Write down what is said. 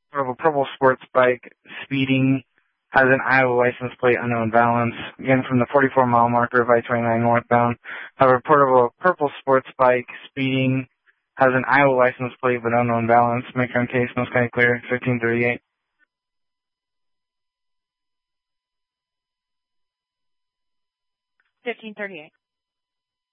of a purple sports bike speeding, has an Iowa license plate, unknown balance. Again, from the 44-mile marker of I-29 northbound, have a report of a purple sports bike speeding, has an Iowa license plate but unknown balance. Make your own case, Mills County clear, 1538. 1538.